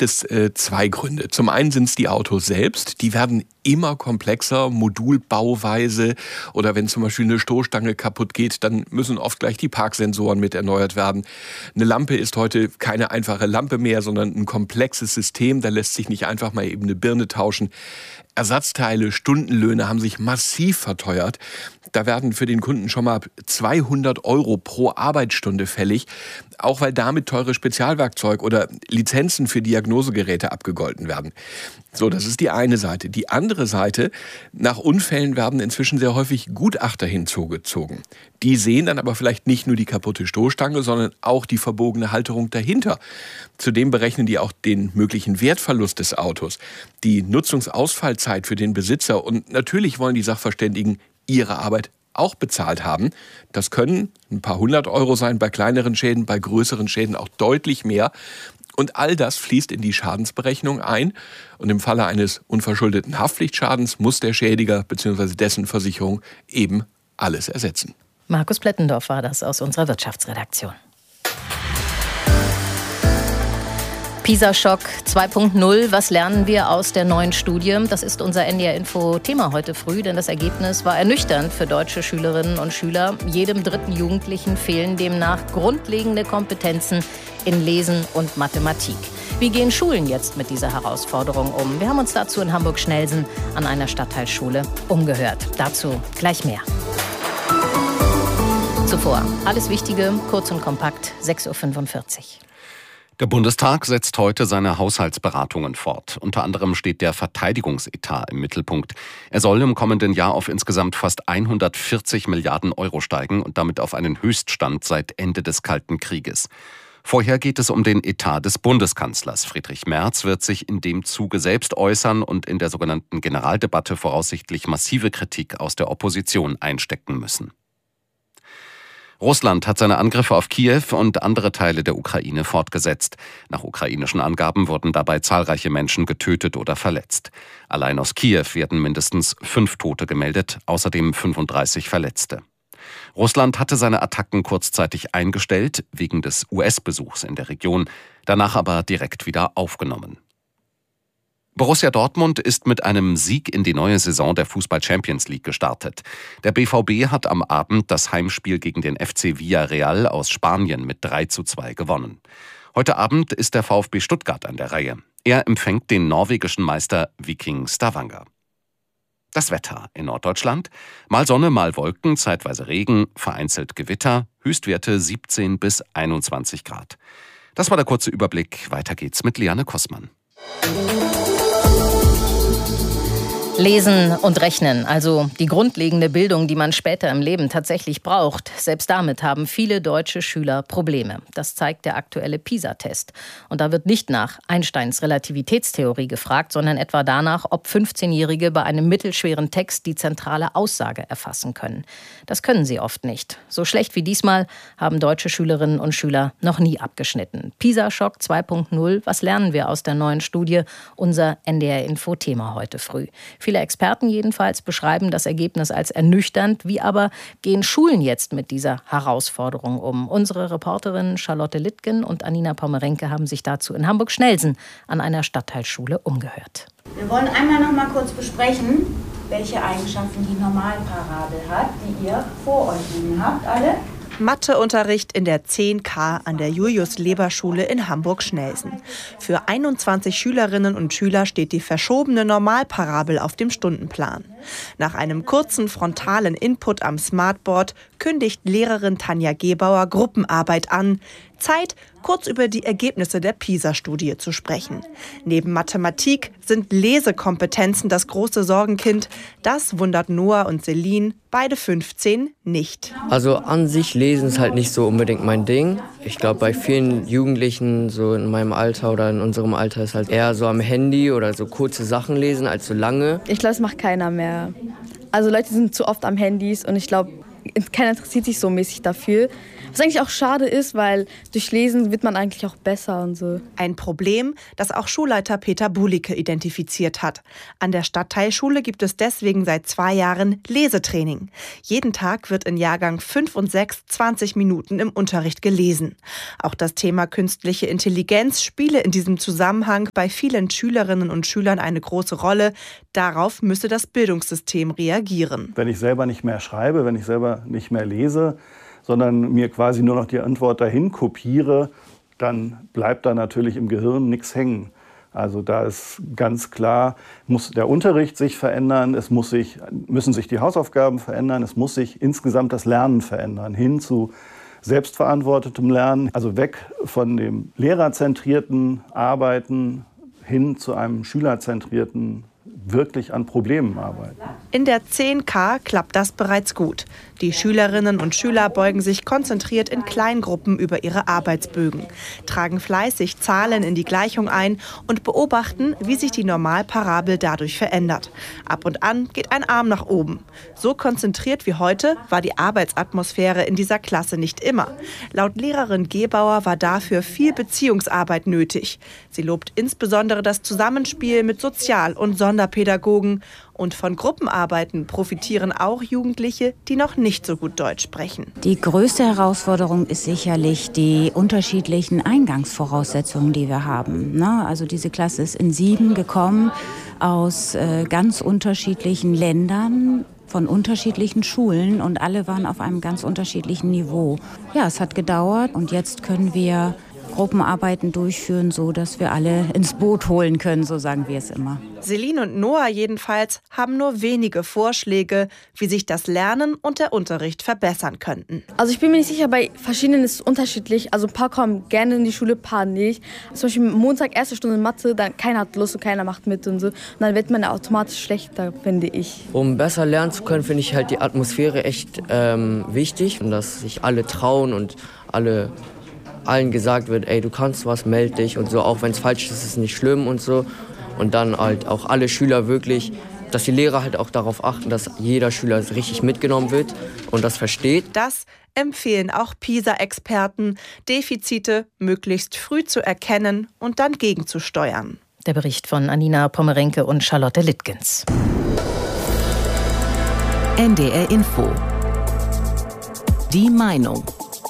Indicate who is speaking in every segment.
Speaker 1: gibt es zwei Gründe. Zum einen sind es die Autos selbst. Die werden immer komplexer, modulbauweise. Oder wenn zum Beispiel eine Stoßstange kaputt geht, dann müssen oft gleich die Parksensoren mit erneuert werden. Eine Lampe ist heute keine einfache Lampe mehr, sondern ein komplexes System. Da lässt sich nicht einfach mal eben eine Birne tauschen. Ersatzteile, Stundenlöhne haben sich massiv verteuert. Da werden für den Kunden schon mal 200 € pro Arbeitsstunde fällig, auch weil damit teure Spezialwerkzeug oder Lizenzen für Diagnosegeräte abgegolten werden. So, das ist die eine Seite. Die andere Seite, nach Unfällen werden inzwischen sehr häufig Gutachter hinzugezogen. Die sehen dann aber vielleicht nicht nur die kaputte Stoßstange, sondern auch die verbogene Halterung dahinter. Zudem berechnen die auch den möglichen Wertverlust des Autos, die Nutzungsausfallzeit für den Besitzer und natürlich wollen die Sachverständigen ihre Arbeit auch bezahlt haben. Das können ein paar 100 € sein bei kleineren Schäden, bei größeren Schäden auch deutlich mehr. Und all das fließt in die Schadensberechnung ein. Und im Falle eines unverschuldeten Haftpflichtschadens muss der Schädiger bzw. dessen Versicherung eben alles ersetzen.
Speaker 2: Markus Plettendorf war das aus unserer Wirtschaftsredaktion. PISA-Schock 2.0, was lernen wir aus der neuen Studie? Das ist unser NDR-Info-Thema heute früh, denn das Ergebnis war ernüchternd für deutsche Schülerinnen und Schüler. Jedem dritten Jugendlichen fehlen demnach grundlegende Kompetenzen in Lesen und Mathematik. Wie gehen Schulen jetzt mit dieser Herausforderung um? Wir haben uns dazu in Hamburg-Schnelsen an einer Stadtteilschule umgehört. Dazu gleich mehr. Zuvor alles Wichtige, kurz und kompakt, 6.45 Uhr.
Speaker 3: Der Bundestag setzt heute seine Haushaltsberatungen fort. Unter anderem steht der Verteidigungsetat im Mittelpunkt. Er soll im kommenden Jahr auf insgesamt fast 140 Milliarden € steigen und damit auf einen Höchststand seit Ende des Kalten Krieges. Vorher geht es um den Etat des Bundeskanzlers. Friedrich Merz wird sich in dem Zuge selbst äußern und in der sogenannten Generaldebatte voraussichtlich massive Kritik aus der Opposition einstecken müssen. Russland hat seine Angriffe auf Kiew und andere Teile der Ukraine fortgesetzt. Nach ukrainischen Angaben wurden dabei zahlreiche Menschen getötet oder verletzt. Allein aus Kiew werden mindestens 5 Tote gemeldet, außerdem 35 Verletzte. Russland hatte seine Attacken kurzzeitig eingestellt, wegen des US-Besuchs in der Region, danach aber direkt wieder aufgenommen. Borussia Dortmund ist mit einem Sieg in die neue Saison der Fußball-Champions League gestartet. Der BVB hat am Abend das Heimspiel gegen den FC Villarreal aus Spanien mit 3:2 gewonnen. Heute Abend ist der VfB Stuttgart an der Reihe. Er empfängt den norwegischen Meister Viking Stavanger. Das Wetter in Norddeutschland: mal Sonne, mal Wolken, zeitweise Regen, vereinzelt Gewitter, Höchstwerte 17 bis 21 Grad. Das war der kurze Überblick. Weiter geht's mit Liane Kossmann.
Speaker 2: Lesen und Rechnen, also die grundlegende Bildung, die man später im Leben tatsächlich braucht. Selbst damit haben viele deutsche Schüler Probleme. Das zeigt der aktuelle PISA-Test. Und da wird nicht nach Einsteins Relativitätstheorie gefragt, sondern etwa danach, ob 15-Jährige bei einem mittelschweren Text die zentrale Aussage erfassen können. Das können sie oft nicht. So schlecht wie diesmal haben deutsche Schülerinnen und Schüler noch nie abgeschnitten. PISA-Schock 2.0, was lernen wir aus der neuen Studie? Unser NDR-Info-Thema heute früh. Viele Experten jedenfalls beschreiben das Ergebnis als ernüchternd. Wie aber gehen Schulen jetzt mit dieser Herausforderung um? Unsere Reporterinnen Charlotte Littgen und Anina Pommerenke haben sich dazu in Hamburg-Schnelsen an einer Stadtteilschule umgehört.
Speaker 4: Wir wollen einmal noch mal kurz besprechen, welche Eigenschaften die Normalparabel hat, die ihr vor euch liegen habt, alle.
Speaker 5: Matheunterricht in der 10K an der Julius-Leber-Schule in Hamburg-Schnelsen. Für 21 Schülerinnen und Schüler steht die verschobene Normalparabel auf dem Stundenplan. Nach einem kurzen frontalen Input am Smartboard kündigt Lehrerin Tanja Gebauer Gruppenarbeit an. Zeit, kurz über die Ergebnisse der PISA-Studie zu sprechen. Neben Mathematik sind Lesekompetenzen das große Sorgenkind. Das wundert Noah und Celine, beide 15, nicht.
Speaker 6: Also an sich lesen ist halt nicht so unbedingt mein Ding. Ich glaube, bei vielen Jugendlichen so in meinem Alter oder in unserem Alter ist halt eher so am Handy oder so kurze Sachen lesen als so lange.
Speaker 7: Ich glaube, das macht keiner mehr. Also Leute sind zu oft am Handys und ich glaube, keiner interessiert sich so mäßig dafür. Was eigentlich auch schade ist, weil durch Lesen wird man eigentlich auch besser und so.
Speaker 5: Ein Problem, das auch Schulleiter Peter Bulicke identifiziert hat. An der Stadtteilschule gibt es deswegen seit 2 Jahren Lesetraining. Jeden Tag wird in Jahrgang 5 und 6 20 Minuten im Unterricht gelesen. Auch das Thema künstliche Intelligenz spiele in diesem Zusammenhang bei vielen Schülerinnen und Schülern eine große Rolle. Darauf müsse das Bildungssystem reagieren.
Speaker 8: Wenn ich selber nicht mehr schreibe, wenn ich selber nicht mehr lese, sondern mir quasi nur noch die Antwort dahin kopiere, dann bleibt da natürlich im Gehirn nichts hängen. Also da ist ganz klar, muss der Unterricht sich verändern, müssen sich die Hausaufgaben verändern, es muss sich insgesamt das Lernen verändern, hin zu selbstverantwortetem Lernen, also weg von dem lehrerzentrierten Arbeiten hin zu einem schülerzentrierten, wirklich an Problemen arbeiten.
Speaker 5: In der 10K klappt das bereits gut. Die Schülerinnen und Schüler beugen sich konzentriert in Kleingruppen über ihre Arbeitsbögen, tragen fleißig Zahlen in die Gleichung ein und beobachten, wie sich die Normalparabel dadurch verändert. Ab und an geht ein Arm nach oben. So konzentriert wie heute war die Arbeitsatmosphäre in dieser Klasse nicht immer. Laut Lehrerin Gebauer war dafür viel Beziehungsarbeit nötig. Sie lobt insbesondere das Zusammenspiel mit Sozial- und Sonderpädagogen. Und von Gruppenarbeiten profitieren auch Jugendliche, die noch nicht so gut Deutsch sprechen.
Speaker 9: Die größte Herausforderung ist sicherlich die unterschiedlichen Eingangsvoraussetzungen, die wir haben. Also diese Klasse ist in 7 gekommen aus ganz unterschiedlichen Ländern, von unterschiedlichen Schulen und alle waren auf einem ganz unterschiedlichen Niveau. Ja, es hat gedauert und jetzt können wir Gruppenarbeiten durchführen, so dass wir alle ins Boot holen können, so sagen wir es immer.
Speaker 5: Celine und Noah jedenfalls haben nur wenige Vorschläge, wie sich das Lernen und der Unterricht verbessern könnten.
Speaker 7: Also ich bin mir nicht sicher, bei verschiedenen ist es unterschiedlich. Also ein paar kommen gerne in die Schule, ein paar nicht. Zum Beispiel Montag, 1. Stunde Mathe, dann keiner hat Lust und keiner macht mit und so. Und dann wird man automatisch schlechter, finde ich.
Speaker 6: Um besser lernen zu können, finde ich halt die Atmosphäre echt wichtig. Und dass sich alle trauen und allen gesagt wird, ey, du kannst was, meld dich und so, auch wenn es falsch ist, ist es nicht schlimm und so. Und dann halt auch alle Schüler wirklich, dass die Lehrer halt auch darauf achten, dass jeder Schüler richtig mitgenommen wird und das versteht.
Speaker 5: Das empfehlen auch PISA-Experten, Defizite möglichst früh zu erkennen und dann gegenzusteuern.
Speaker 2: Der Bericht von Anina Pommerenke und Charlotte Littgens.
Speaker 10: NDR Info. Die Meinung.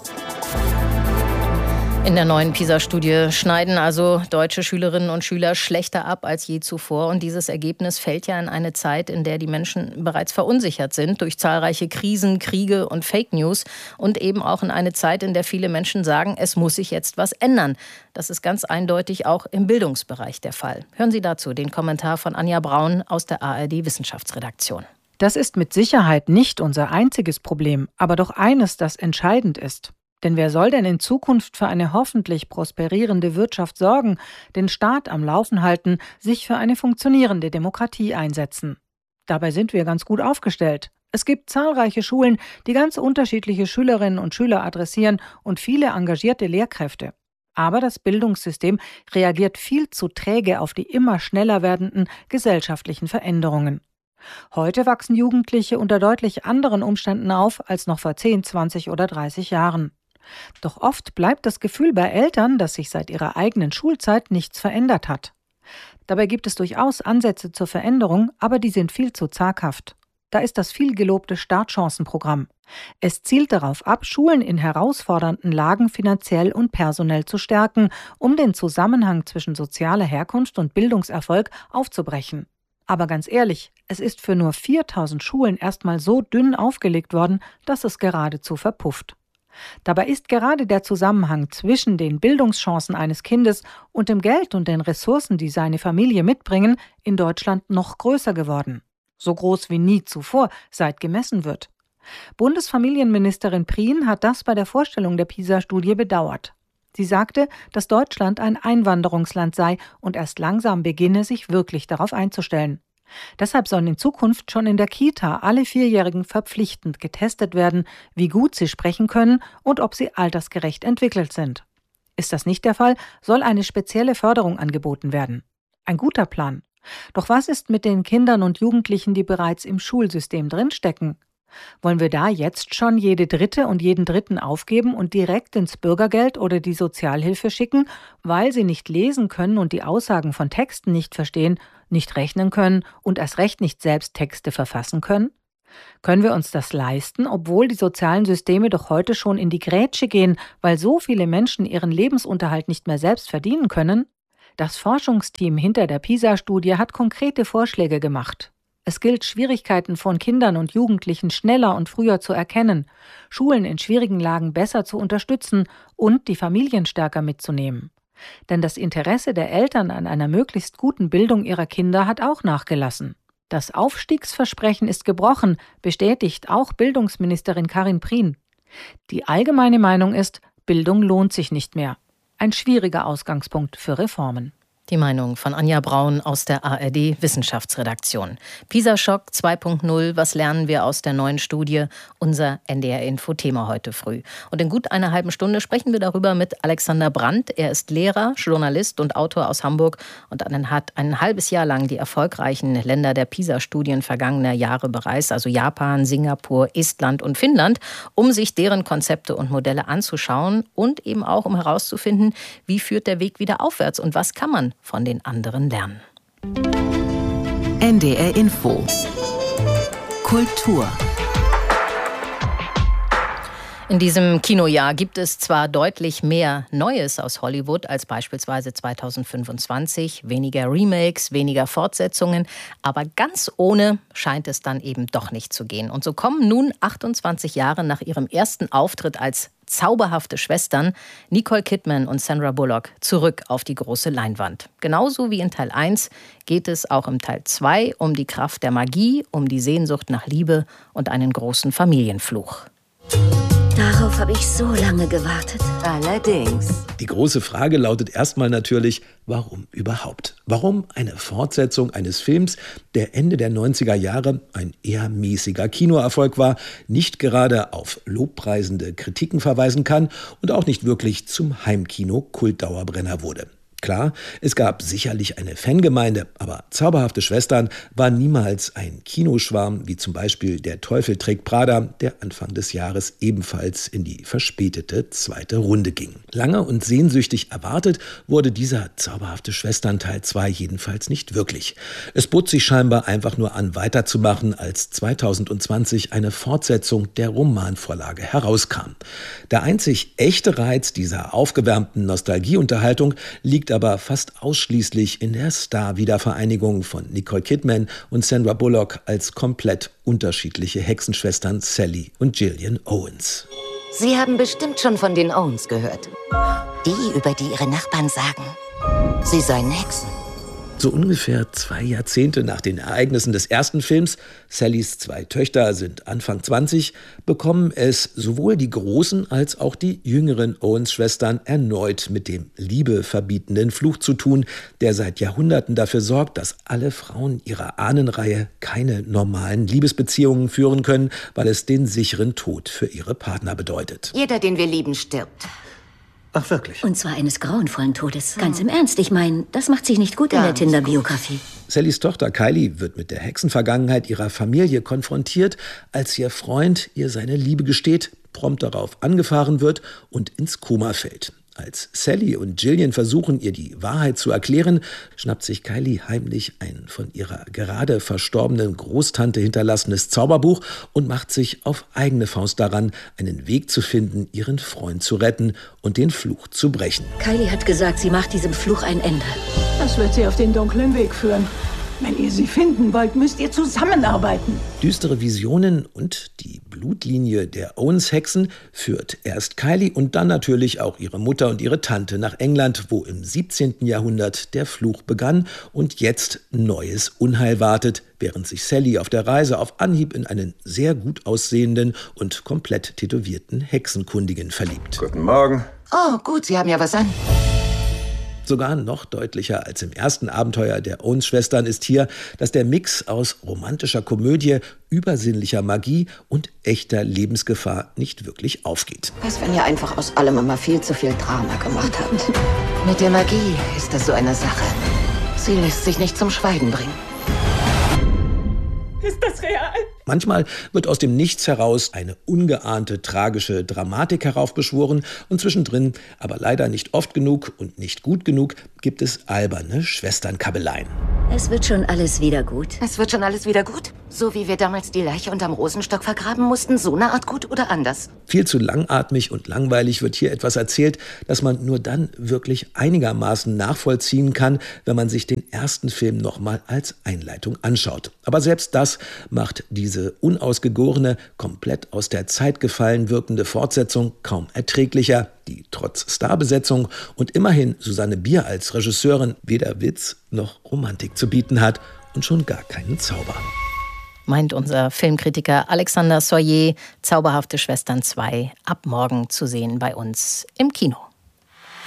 Speaker 2: In der neuen PISA-Studie schneiden also deutsche Schülerinnen und Schüler schlechter ab als je zuvor. Und dieses Ergebnis fällt ja in eine Zeit, in der die Menschen bereits verunsichert sind durch zahlreiche Krisen, Kriege und Fake News. Und eben auch in eine Zeit, in der viele Menschen sagen, es muss sich jetzt was ändern. Das ist ganz eindeutig auch im Bildungsbereich der Fall. Hören Sie dazu den Kommentar von Anja Braun aus der ARD-Wissenschaftsredaktion.
Speaker 11: Das ist mit Sicherheit nicht unser einziges Problem, aber doch eines, das entscheidend ist. Denn wer soll denn in Zukunft für eine hoffentlich prosperierende Wirtschaft sorgen, den Staat am Laufen halten, sich für eine funktionierende Demokratie einsetzen? Dabei sind wir ganz gut aufgestellt. Es gibt zahlreiche Schulen, die ganz unterschiedliche Schülerinnen und Schüler adressieren und viele engagierte Lehrkräfte. Aber das Bildungssystem reagiert viel zu träge auf die immer schneller werdenden gesellschaftlichen Veränderungen. Heute wachsen Jugendliche unter deutlich anderen Umständen auf als noch vor 10, 20 oder 30 Jahren. Doch oft bleibt das Gefühl bei Eltern, dass sich seit ihrer eigenen Schulzeit nichts verändert hat. Dabei gibt es durchaus Ansätze zur Veränderung, aber die sind viel zu zaghaft. Da ist das vielgelobte Startchancenprogramm. Es zielt darauf ab, Schulen in herausfordernden Lagen finanziell und personell zu stärken, um den Zusammenhang zwischen sozialer Herkunft und Bildungserfolg aufzubrechen. Aber ganz ehrlich, es ist für nur 4.000 Schulen erstmal so dünn aufgelegt worden, dass es geradezu verpufft. Dabei ist gerade der Zusammenhang zwischen den Bildungschancen eines Kindes und dem Geld und den Ressourcen, die seine Familie mitbringen, in Deutschland noch größer geworden. So groß wie nie zuvor, seit gemessen wird. Bundesfamilienministerin Prien hat das bei der Vorstellung der PISA-Studie bedauert. Sie sagte, dass Deutschland ein Einwanderungsland sei und erst langsam beginne, sich wirklich darauf einzustellen. Deshalb sollen in Zukunft schon in der Kita alle 4-Jährigen verpflichtend getestet werden, wie gut sie sprechen können und ob sie altersgerecht entwickelt sind. Ist das nicht der Fall, soll eine spezielle Förderung angeboten werden. Ein guter Plan. Doch was ist mit den Kindern und Jugendlichen, die bereits im Schulsystem drinstecken? Wollen wir da jetzt schon jede Dritte und jeden Dritten aufgeben und direkt ins Bürgergeld oder die Sozialhilfe schicken, weil sie nicht lesen können und die Aussagen von Texten nicht verstehen, nicht rechnen können und erst recht nicht selbst Texte verfassen können? Können wir uns das leisten, obwohl die sozialen Systeme doch heute schon in die Grätsche gehen, weil so viele Menschen ihren Lebensunterhalt nicht mehr selbst verdienen können? Das Forschungsteam hinter der PISA-Studie hat konkrete Vorschläge gemacht. Es gilt, Schwierigkeiten von Kindern und Jugendlichen schneller und früher zu erkennen, Schulen in schwierigen Lagen besser zu unterstützen und die Familien stärker mitzunehmen. Denn das Interesse der Eltern an einer möglichst guten Bildung ihrer Kinder hat auch nachgelassen. Das Aufstiegsversprechen ist gebrochen, bestätigt auch Bildungsministerin Karin Prien. Die allgemeine Meinung ist, Bildung lohnt sich nicht mehr. Ein schwieriger Ausgangspunkt für Reformen.
Speaker 2: Die Meinung von Anja Braun aus der ARD-Wissenschaftsredaktion. PISA-Schock 2.0, was lernen wir aus der neuen Studie? Unser NDR-Info-Thema heute früh. Und in gut einer halben Stunde sprechen wir darüber mit Alexander Brandt. Er ist Lehrer, Journalist und Autor aus Hamburg und hat ein halbes Jahr lang die erfolgreichen Länder der PISA-Studien vergangener Jahre bereist, also Japan, Singapur, Estland und Finnland, um sich deren Konzepte und Modelle anzuschauen und eben auch, um herauszufinden, wie führt der Weg wieder aufwärts und was kann man von den anderen lernen.
Speaker 10: NDR Info. Kultur.
Speaker 2: In diesem Kinojahr gibt es zwar deutlich mehr Neues aus Hollywood als beispielsweise 2025, weniger Remakes, weniger Fortsetzungen, aber ganz ohne scheint es dann eben doch nicht zu gehen. Und so kommen nun 28 Jahre nach ihrem ersten Auftritt als zauberhafte Schwestern Nicole Kidman und Sandra Bullock zurück auf die große Leinwand. Genauso wie in Teil 1 geht es auch im Teil 2 um die Kraft der Magie, um die Sehnsucht nach Liebe und einen großen Familienfluch.
Speaker 12: Darauf habe ich so lange gewartet.
Speaker 10: Allerdings.
Speaker 13: Die große Frage lautet erstmal natürlich, warum überhaupt? Warum eine Fortsetzung eines Films, der Ende der 90er Jahre ein eher mäßiger Kinoerfolg war, nicht gerade auf lobpreisende Kritiken verweisen kann und auch nicht wirklich zum Heimkino-Kultdauerbrenner wurde? Klar, es gab sicherlich eine Fangemeinde, aber Zauberhafte Schwestern war niemals ein Kinoschwarm, wie zum Beispiel Der Teufel trägt Prada, der Anfang des Jahres ebenfalls in die verspätete zweite Runde ging. Lange und sehnsüchtig erwartet wurde dieser Zauberhafte Schwestern Teil 2 jedenfalls nicht wirklich. Es bot sich scheinbar einfach nur an, weiterzumachen, als 2020 eine Fortsetzung der Romanvorlage herauskam. Der einzig echte Reiz dieser aufgewärmten Nostalgieunterhaltung liegt aber fast ausschließlich in der Star-Wiedervereinigung von Nicole Kidman und Sandra Bullock als komplett unterschiedliche Hexenschwestern Sally und Gillian Owens.
Speaker 12: Sie haben bestimmt schon von den Owens gehört. Die, über die ihre Nachbarn sagen, sie seien Hexen.
Speaker 13: So ungefähr 2 Jahrzehnte nach den Ereignissen des ersten Films, Sallys 2 Töchter sind Anfang 20, bekommen es sowohl die großen als auch die jüngeren Owens-Schwestern erneut mit dem liebeverbietenden Fluch zu tun, der seit Jahrhunderten dafür sorgt, dass alle Frauen ihrer Ahnenreihe keine normalen Liebesbeziehungen führen können, weil es den sicheren Tod für ihre Partner bedeutet.
Speaker 12: Jeder, den wir lieben, stirbt.
Speaker 13: Ach, wirklich?
Speaker 12: Und zwar eines grauenvollen Todes. Ganz im Ernst, ich meine, das macht sich nicht gut in der Tinder-Biografie.
Speaker 13: Sallys Tochter Kylie wird mit der Hexenvergangenheit ihrer Familie konfrontiert, als ihr Freund ihr seine Liebe gesteht, prompt darauf angefahren wird und ins Koma fällt. Als Sally und Gillian versuchen, ihr die Wahrheit zu erklären, schnappt sich Kylie heimlich ein von ihrer gerade verstorbenen Großtante hinterlassenes Zauberbuch und macht sich auf eigene Faust daran, einen Weg zu finden, ihren Freund zu retten und den Fluch zu brechen.
Speaker 12: Kylie hat gesagt, sie macht diesem Fluch ein Ende.
Speaker 14: Das wird sie auf den dunklen Weg führen. Wenn ihr sie finden wollt, müsst ihr zusammenarbeiten.
Speaker 13: Düstere Visionen und die Blutlinie der Owens-Hexen führt erst Kylie und dann natürlich auch ihre Mutter und ihre Tante nach England, wo im 17. Jahrhundert der Fluch begann und jetzt neues Unheil wartet, während sich Sally auf der Reise auf Anhieb in einen sehr gut aussehenden und komplett tätowierten Hexenkundigen verliebt.
Speaker 15: Guten Morgen.
Speaker 12: Oh, gut, Sie haben ja was an.
Speaker 13: Sogar noch deutlicher als im ersten Abenteuer der Owens-Schwestern ist hier, dass der Mix aus romantischer Komödie, übersinnlicher Magie und echter Lebensgefahr nicht wirklich aufgeht.
Speaker 12: Was, wenn ihr einfach aus allem immer viel zu viel Drama gemacht habt? Mit der Magie ist das so eine Sache. Sie lässt sich nicht zum Schweigen bringen.
Speaker 14: Ist das real?
Speaker 13: Manchmal wird aus dem Nichts heraus eine ungeahnte, tragische Dramatik heraufbeschworen und zwischendrin, aber leider nicht oft genug und nicht gut genug, gibt es alberne Schwesternkabeleien.
Speaker 12: Es wird schon alles wieder gut. Es wird schon alles wieder gut? So wie wir damals die Leiche unterm Rosenstock vergraben mussten, so eine Art gut oder anders?
Speaker 13: Viel zu langatmig und langweilig wird hier etwas erzählt, das man nur dann wirklich einigermaßen nachvollziehen kann, wenn man sich den ersten Film nochmal als Einleitung anschaut. Aber selbst das macht diese unausgegorene, komplett aus der Zeit gefallen wirkende Fortsetzung kaum erträglicher, die trotz Starbesetzung und immerhin Susanne Bier als Regisseurin weder Witz noch Romantik zu bieten hat und schon gar keinen Zauber.
Speaker 2: Meint unser Filmkritiker Alexander Soyer. Zauberhafte Schwestern 2 ab morgen zu sehen bei uns im Kino.